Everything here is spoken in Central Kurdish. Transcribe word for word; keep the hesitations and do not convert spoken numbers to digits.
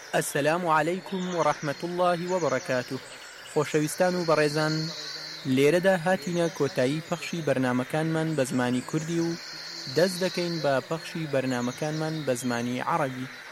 السلام عليكم ورحمة الله وبركاته. خۆشەویستان و بەڕێزان، لێرەدا هاتینە کۆتایی پەخشی بەرنامەکانمان بە زمانی کوردی و دەست دەکەین بە پەخشی بەرنامەکانمان بە زمانی عەرەبی.